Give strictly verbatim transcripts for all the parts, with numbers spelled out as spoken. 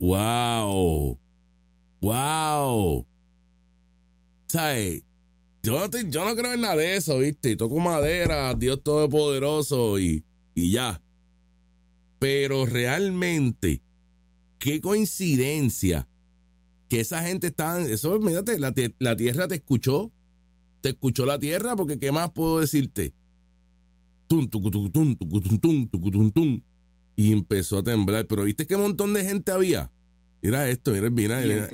Wow. Wow. ¿Sabes? Yo no, te, yo no creo en nada de eso, ¿viste? Toco madera, Dios Todopoderoso y, y ya. Pero realmente, qué coincidencia que esa gente está... Eso, mírate, la, la tierra te escuchó. Te escuchó la tierra, porque ¿qué más puedo decirte? Tum, tum, tum, tum, tum, tum, tum, tum, tum, tum, y empezó a temblar. Pero ¿viste qué montón de gente había? Mira esto, mira el vinagre. Mira.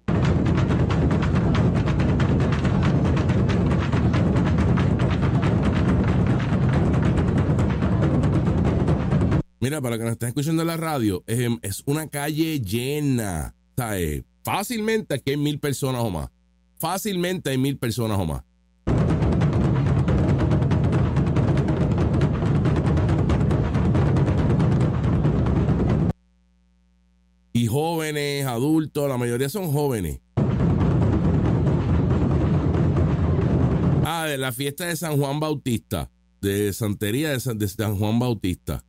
Mira, para que nos estén escuchando en la radio, es, es una calle llena. ¿Sabes? Fácilmente aquí hay mil personas o más. Fácilmente hay mil personas o más. Y jóvenes, adultos, la mayoría son jóvenes. Ah, de la fiesta de San Juan Bautista, de Santería de San, de San Juan Bautista.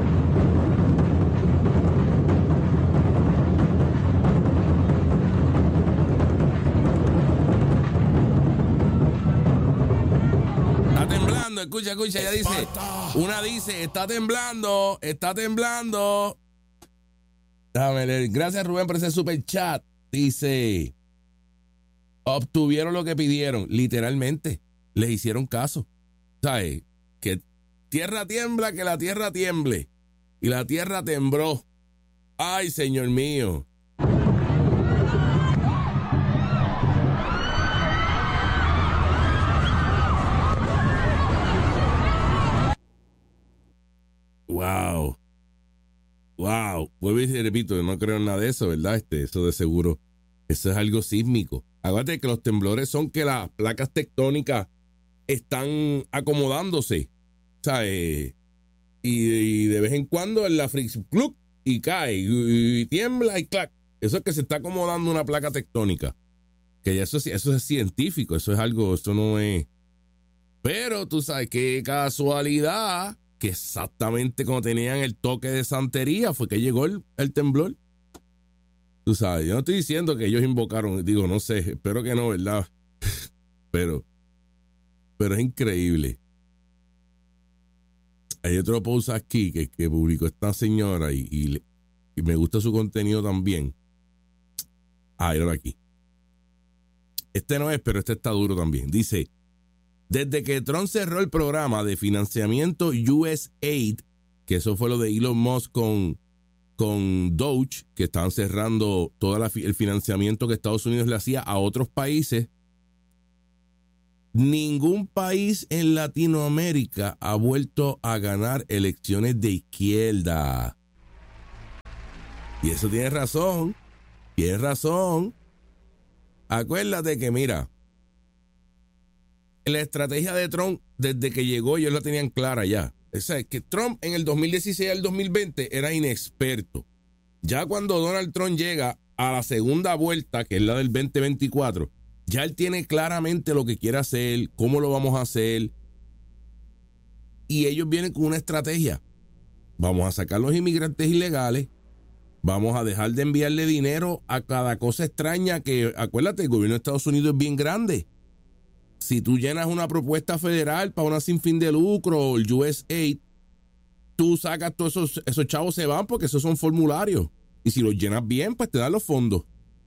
Está temblando, escucha, escucha, ella dice, una dice, está temblando, está temblando. Déjame leer. Gracias, Rubén, por ese super chat. Dice, obtuvieron lo que pidieron. Literalmente, les hicieron caso. ¿Sabes? Que tierra tiembla, que la tierra tiemble. Y la tierra tembló. Ay, Señor mío. Wow. Wow, vuelvo y repito, no creo en nada de eso, ¿verdad? Este, eso de seguro, eso es algo sísmico. Acuérdate que los temblores son que las placas tectónicas están acomodándose, ¿sabes? Y, y de vez en cuando la fricción, ¡cluc! Y cae, y, y tiembla y clac. Eso es que se está acomodando una placa tectónica. Que ya eso, eso es científico, eso es algo, eso no es... Pero tú sabes qué casualidad... que exactamente cuando tenían el toque de santería fue que llegó el, el temblor. Tú sabes, yo no estoy diciendo que ellos invocaron, digo, no sé, espero que no, ¿verdad? pero, pero es increíble. Hay otro post aquí que, que publicó esta señora y, y, y me gusta su contenido también. Ah, era aquí. Este no es, pero este está duro también. Dice... Desde que Trump cerró el programa de financiamiento U S A I D, que eso fue lo de Elon Musk con, con Doge, que estaban cerrando todo la, el financiamiento que Estados Unidos le hacía a otros países, ningún país en Latinoamérica ha vuelto a ganar elecciones de izquierda. Y eso tiene razón, tiene razón. Acuérdate que, mira, la estrategia de Trump, desde que llegó, ellos la tenían clara ya. O sea, que Trump en el dos mil dieciséis al dos mil veinte era inexperto. Ya cuando Donald Trump llega a la segunda vuelta, que es la del veinte veinticuatro, ya él tiene claramente lo que quiere hacer, cómo lo vamos a hacer. Y ellos vienen con una estrategia. Vamos a sacar los inmigrantes ilegales. Vamos a dejar de enviarle dinero a cada cosa extraña que, acuérdate, el gobierno de Estados Unidos es bien grande. Si tú llenas una propuesta federal para una sin fin de lucro, el U S A I D, tú sacas todos esos, esos chavos se van porque esos son formularios. Y si los llenas bien, pues te dan los fondos.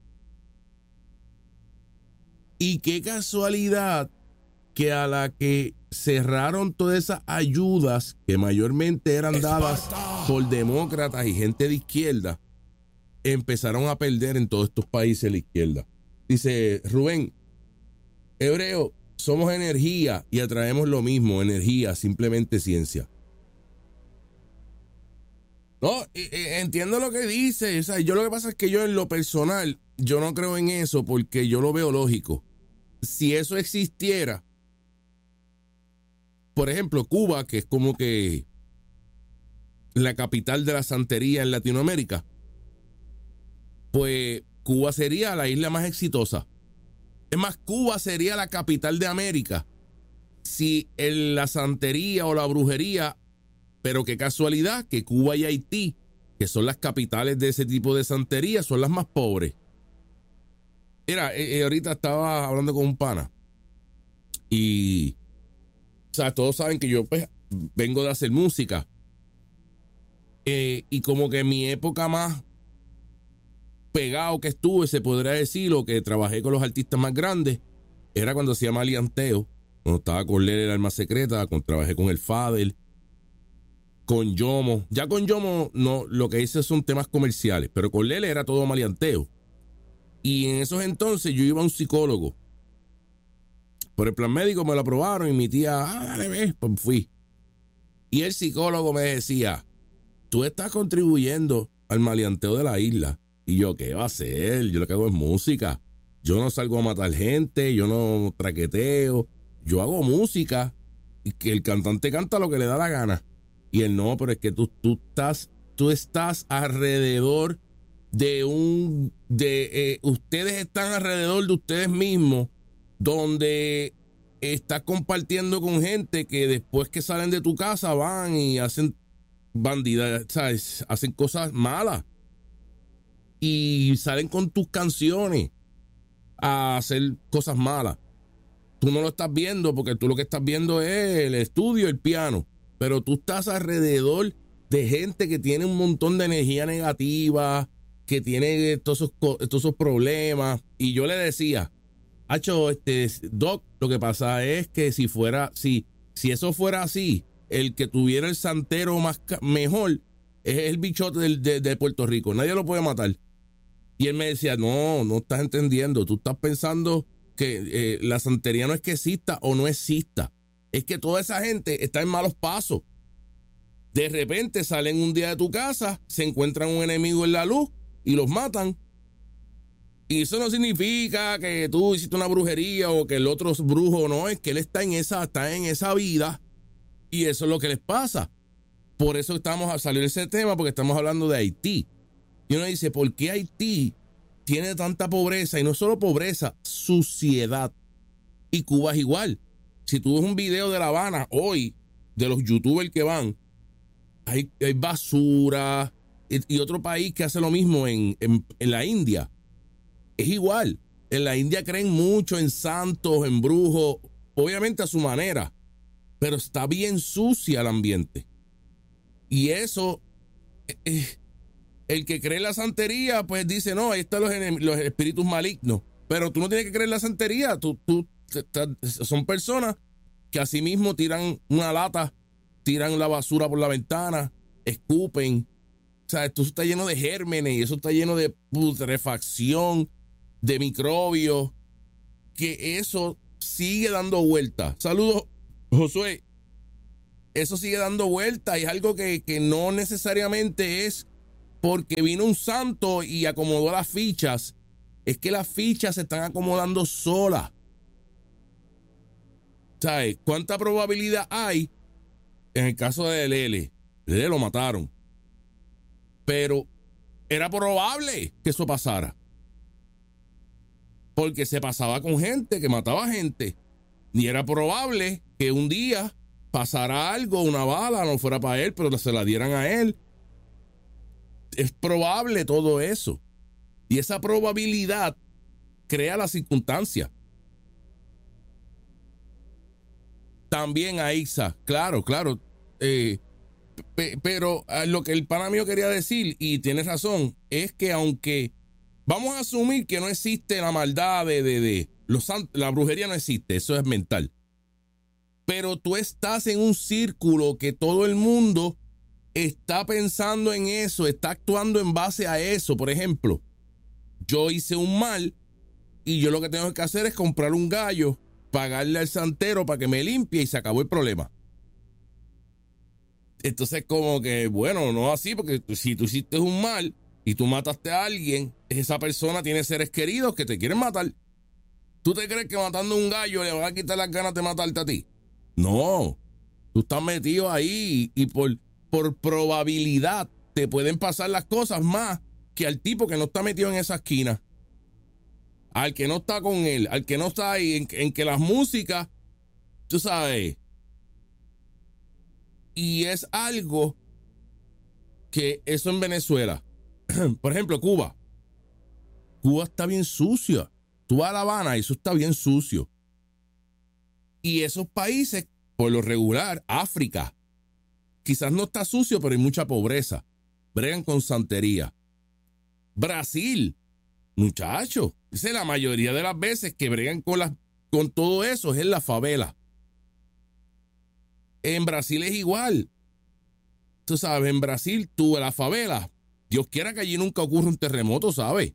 Y qué casualidad que a la que cerraron todas esas ayudas que mayormente eran dadas por demócratas y gente de izquierda, empezaron a perder en todos estos países la izquierda. Dice Rubén, Hebreo, somos energía y atraemos lo mismo, energía, simplemente ciencia. No, entiendo lo que dice. O sea, yo lo que pasa es que yo en lo personal, yo no creo en eso porque yo lo veo lógico. Si eso existiera, por ejemplo, Cuba, que es como que la capital de la santería en Latinoamérica, pues Cuba sería la isla más exitosa. Es más, Cuba sería la capital de América si en la santería o la brujería, pero qué casualidad que Cuba y Haití que son las capitales de ese tipo de santería, son las más pobres. Mira, eh, eh, ahorita estaba hablando con un pana y, o sea, todos saben que yo pues vengo de hacer música eh, y como que mi época más pegado que estuve, se podría decir, o que trabajé con los artistas más grandes, era cuando hacía maleanteo, cuando estaba con Lele, el alma secreta, cuando trabajé con el Fadel, con Yomo. Ya con Yomo no, lo que hice son temas comerciales, pero con Lele era todo maleanteo. Y en esos entonces yo iba a un psicólogo. Por el plan médico me lo aprobaron y mi tía, ah, dale, ve, pues fui. Y el psicólogo me decía, tú estás contribuyendo al maleanteo de la isla. Y yo, ¿qué va a hacer? Yo lo que hago es música. Yo no salgo a matar gente, yo no traqueteo. Yo hago música y que el cantante canta lo que le da la gana. Y él, no, pero es que tú, tú, estás, tú estás alrededor de un... de eh, ustedes están alrededor de ustedes mismos, donde estás compartiendo con gente que después que salen de tu casa van y hacen bandidas, ¿sabes? Hacen cosas malas. Y salen con tus canciones a hacer cosas malas. Tú no lo estás viendo porque tú lo que estás viendo es el estudio, el piano. Pero tú estás alrededor de gente que tiene un montón de energía negativa, que tiene todos esos, todos esos problemas. Y yo le decía, Hacho, este, Doc, lo que pasa es que si fuera, si, si eso fuera así, el que tuviera el santero más mejor es el bichote de, de, de Puerto Rico. Nadie lo puede matar. Y él me decía, no, no estás entendiendo. Tú estás pensando que eh, la santería no es que exista o no exista. Es que toda esa gente está en malos pasos. De repente salen un día de tu casa, se encuentran un enemigo en la luz y los matan. Y eso no significa que tú hiciste una brujería o que el otro es brujo. No, es que él está en esa, está en esa vida y eso es lo que les pasa. Por eso estamos a salir de ese tema, porque estamos hablando de Haití. Y uno dice, ¿por qué Haití tiene tanta pobreza? Y no solo pobreza, suciedad. Y Cuba es igual. Si tú ves un video de La Habana hoy, de los youtubers que van, hay, hay basura. Y, y otro país que hace lo mismo en, en, en la India. Es igual. En la India creen mucho en santos, en brujos, obviamente a su manera. Pero está bien sucia el ambiente. Y eso... Eh, El que cree en la santería, pues dice, no, ahí están los, los espíritus malignos. Pero tú no tienes que creer en la santería. Tú, tú, son personas que así mismo tiran una lata, tiran la basura por la ventana, escupen. O sea, esto está lleno de gérmenes y eso está lleno de putrefacción, de microbios, que eso sigue dando vueltas. Saludos, Josué. Eso sigue dando vueltas y es algo que, que no necesariamente es porque vino un santo y acomodó las fichas. Es que las fichas se están acomodando solas. ¿Sabes? ¿Cuánta probabilidad hay en el caso de Lele? Lele lo mataron. Pero era probable que eso pasara. Porque se pasaba con gente que mataba gente. Y era probable que un día pasara algo, una bala, no fuera para él, pero se la dieran a él. Es probable todo eso. Y esa probabilidad crea la circunstancia. También a Isa, claro, claro. Eh, pe, pero lo que el pana mío quería decir, y tienes razón, es que aunque vamos a asumir que no existe la maldad de, de, de los la brujería no existe, eso es mental. Pero tú estás en un círculo que todo el mundo está pensando en eso, está actuando en base a eso. Por ejemplo, yo hice un mal y yo lo que tengo que hacer es comprar un gallo, pagarle al santero para que me limpie y se acabó el problema. Entonces como que, bueno, no así, porque si tú hiciste un mal y tú mataste a alguien, esa persona tiene seres queridos que te quieren matar. ¿Tú te crees que matando un gallo le van a quitar las ganas de matarte a ti? No, tú estás metido ahí y, y por... por probabilidad te pueden pasar las cosas más que al tipo que no está metido en esa esquina. Al que no está con él, al que no está ahí, en, en que las músicas, tú sabes. Y es algo que eso en Venezuela, por ejemplo, Cuba. Cuba está bien sucia. Tú vas a La Habana y eso está bien sucio. Y esos países, por lo regular, África, quizás no está sucio, pero hay mucha pobreza. Bregan con santería. Brasil, muchachos, dice la mayoría de las veces que bregan con, las, con todo eso es en la favela. En Brasil es igual. Tú sabes, en Brasil, tú en la favela, Dios quiera que allí nunca ocurra un terremoto, ¿sabes?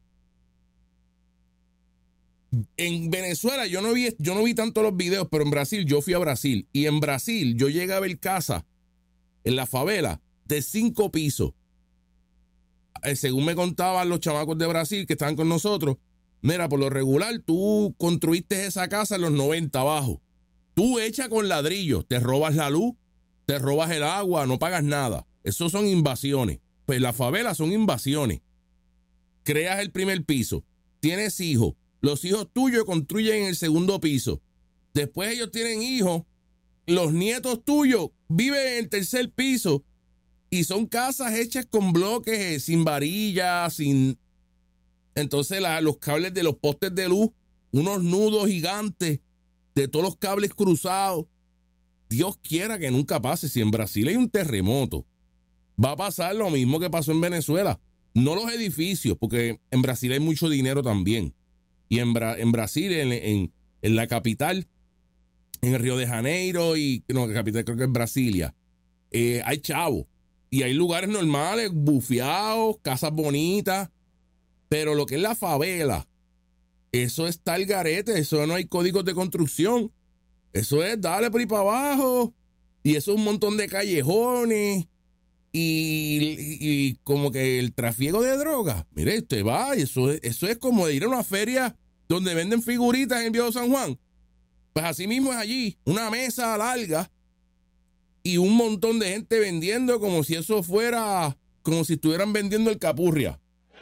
En Venezuela yo no vi, yo no vi tanto los videos, pero en Brasil yo fui a Brasil. Y en Brasil yo llegué a ver casas en la favela de cinco pisos. Eh, según me contaban los chamacos de Brasil que estaban con nosotros, mira, por lo regular tú construiste esa casa en los noventa abajo. Tú hecha con ladrillos, te robas la luz, te robas el agua, no pagas nada. Eso son invasiones. Pues las favelas son invasiones. Creas el primer piso, tienes hijos. Los hijos tuyos construyen en el segundo piso. Después ellos tienen hijos. Los nietos tuyos viven en el tercer piso. Y son casas hechas con bloques, sin varillas, sin... Entonces la, los cables de los postes de luz, unos nudos gigantes de todos los cables cruzados. Dios quiera que nunca pase. Si en Brasil hay un terremoto, va a pasar lo mismo que pasó en Venezuela. No los edificios, porque en Brasil hay mucho dinero también. Y en, Bra en Brasil, en, en, en la capital, en el Río de Janeiro, y no, la capital creo que es Brasilia, eh, hay chavos. Y hay lugares normales, bufiados, casas bonitas. Pero lo que es la favela, eso está al garete, eso no hay códigos de construcción. Eso es darle por ahí para abajo. Y eso es un montón de callejones. Y, y, y como que el tráfico de drogas. Mire, usted va, eso, eso es como de ir a una feria donde venden figuritas en Viejo San Juan. Pues así mismo es allí, una mesa larga y un montón de gente vendiendo como si eso fuera, como si estuvieran vendiendo el Capurria.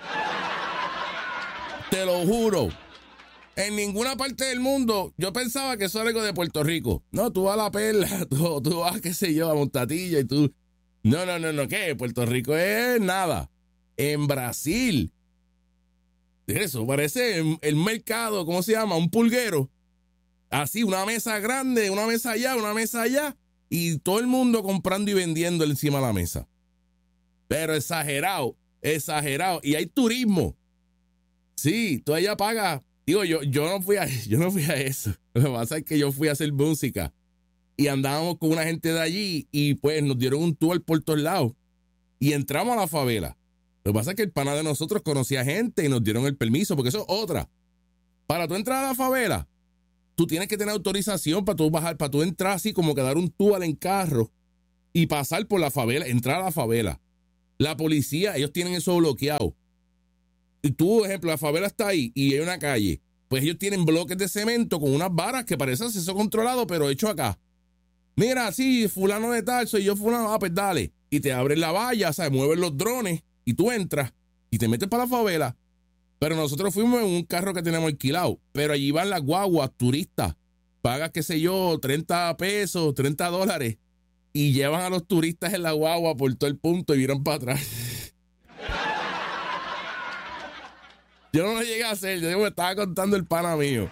Te lo juro. En ninguna parte del mundo, yo pensaba que eso era algo de Puerto Rico. No, tú vas a La Perla, tú, tú vas, qué sé yo, a Montatilla y tú... No, no, no, no, ¿qué? Puerto Rico es nada. En Brasil, eso parece el, el mercado, ¿cómo se llama? Un pulguero. Así, una mesa grande, una mesa allá, una mesa allá, y todo el mundo comprando y vendiendo encima de la mesa. Pero exagerado, exagerado. Y hay turismo. Sí, tú allá pagas. Digo, yo, yo no fui a, yo no fui a eso. Lo que pasa es que yo fui a hacer música. Y andábamos con una gente de allí y pues nos dieron un tour por todos lados. Y entramos a la favela. Lo que pasa es que el pana de nosotros conocía gente y nos dieron el permiso, porque eso es otra. Para tú entrar a la favela, tú tienes que tener autorización para tú bajar, para tú entrar así como que dar un tour en carro y pasar por la favela, entrar a la favela. La policía, ellos tienen eso bloqueado. Y tú, por ejemplo, la favela está ahí y hay una calle. Pues ellos tienen bloques de cemento con unas varas que parecen acceso controlado, pero hecho acá. Mira, sí, fulano de tal, soy yo fulano, ah, pues dale. Y te abren la valla, ¿sabes? Mueven los drones y tú entras y te metes para la favela. Pero nosotros fuimos en un carro que tenemos alquilado. Pero allí van las guaguas, turistas. Pagas, qué sé yo, treinta pesos, treinta dólares. Y llevan a los turistas en la guagua por todo el punto y miran para atrás. Yo no lo llegué a hacer, yo me estaba contando el pana mío.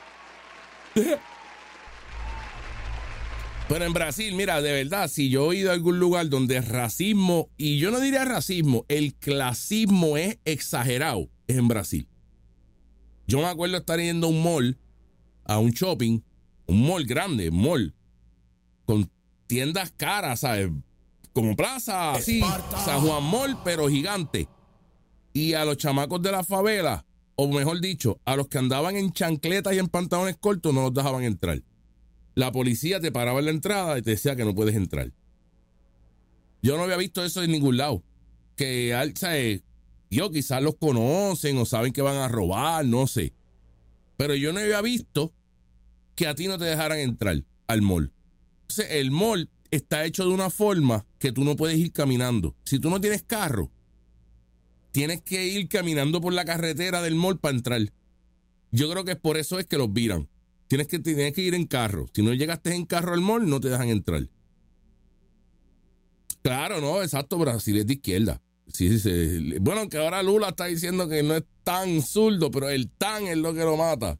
Pero en Brasil, mira, de verdad, si yo he ido a algún lugar donde el racismo, y yo no diría racismo, el clasismo es exagerado, es en Brasil. Yo me acuerdo estar yendo a un mall, a un shopping, un mall grande, un mall, con tiendas caras, ¿sabes? Como plaza, así, San Juan Mall, pero gigante. Y a los chamacos de la favela, o mejor dicho, a los que andaban en chancletas y en pantalones cortos, no los dejaban entrar. La policía te paraba en la entrada y te decía que no puedes entrar. Yo no había visto eso en ningún lado. Que, ¿sabes? Yo quizás los conocen o saben que van a robar, no sé. Pero yo no había visto que a ti no te dejaran entrar al mall. Entonces, el mall está hecho de una forma que tú no puedes ir caminando. Si tú no tienes carro, tienes que ir caminando por la carretera del mall para entrar. Yo creo que por eso es que los viran. Tienes que, tienes que ir en carro. Si no llegaste en carro al mall, no te dejan entrar. Claro, no, exacto, Brasil es de izquierda. sí, sí. Bueno, que ahora Lula está diciendo que no es tan zurdo, pero el tan es lo que lo mata.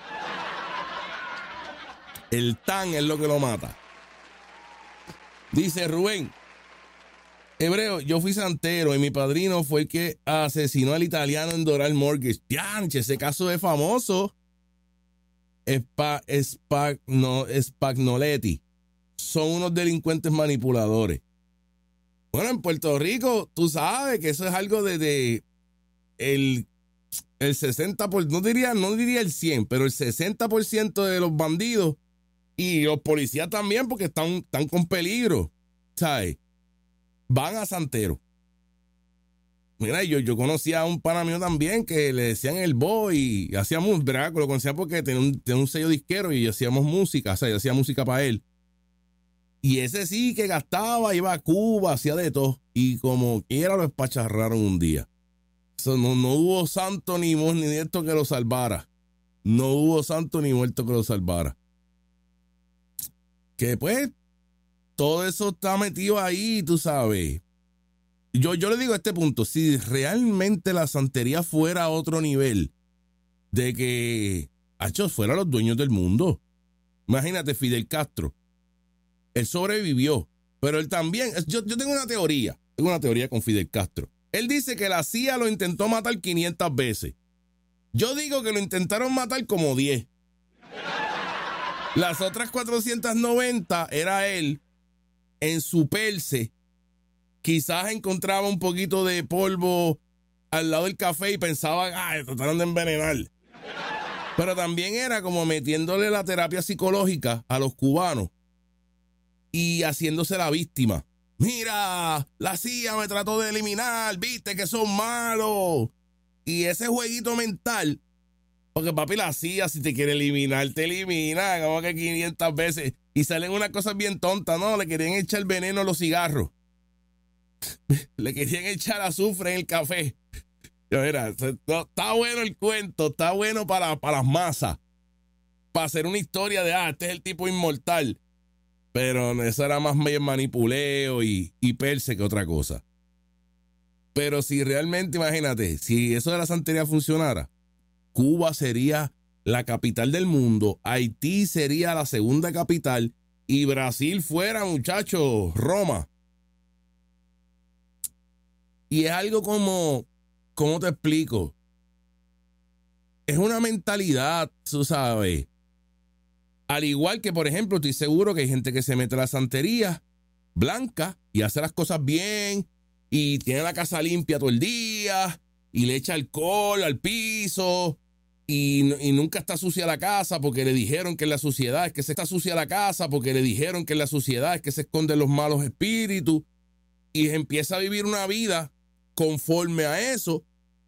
El tan es lo que lo mata. Dice Rubén, Hebreo, yo fui santero y mi padrino fue el que asesinó al italiano en Doral Mortgage. Tianche, ese caso es famoso. Spa, Spa, no, Spagnoletti. Son unos delincuentes manipuladores. Bueno, en Puerto Rico, tú sabes que eso es algo de, de el, el sesenta por ciento, no diría, no diría el cien, pero el sesenta por ciento de los bandidos y los policías también, porque están, están con peligro, ¿sabes? Van a santero. Mira, yo, yo conocía a un pana mío también que le decían el boy y hacíamos, ¿verdad? Lo conocía porque tenía un, tenía un sello disquero y hacíamos música, o sea, yo hacía música para él. Y ese sí que gastaba, iba a Cuba, hacía de todo. Y como quiera lo espacharraron un día. So, no, no hubo santo ni ni muerto que lo salvara. No hubo santo ni muerto que lo salvara. Que pues, todo eso está metido ahí, tú sabes. Yo, yo le digo a este punto, si realmente la santería fuera a otro nivel, de que, achos, fuera los dueños del mundo. Imagínate, Fidel Castro. Él sobrevivió, pero él también, yo, yo tengo una teoría, tengo una teoría con Fidel Castro. Él dice que la C I A lo intentó matar quinientas veces. Yo digo que lo intentaron matar como diez. Las otras cuatrocientas noventa era él en su perse. Quizás encontraba un poquito de polvo al lado del café y pensaba, ay, trataron de envenenar. Pero también era como metiéndole la terapia psicológica a los cubanos y haciéndose la víctima. Mira, la C I A me trató de eliminar, viste que son malos. Y ese jueguito mental, porque papi, la C I A si te quiere eliminar, te elimina, como que quinientas veces. Y salen unas cosas bien tontas, ¿no? Le querían echar veneno a los cigarros. Le querían echar azufre en el café. Yo, mira, está bueno el cuento, está bueno para, para las masas. Para hacer una historia de, ah, este es el tipo inmortal. Pero eso era más manipuleo y, y perse que otra cosa. Pero si realmente, imagínate, si eso de la santería funcionara, Cuba sería la capital del mundo, Haití sería la segunda capital y Brasil fuera, muchachos, Roma. Y es algo como, ¿cómo te explico? Es una mentalidad, tú sabes. Al igual que, por ejemplo, estoy seguro que hay gente que se mete a la santería blanca y hace las cosas bien y tiene la casa limpia todo el día y le echa alcohol al piso y, y nunca está sucia la casa porque le dijeron que en la suciedad es que se está sucia la casa porque le dijeron que en la suciedad es que se esconden los malos espíritus y empieza a vivir una vida conforme a eso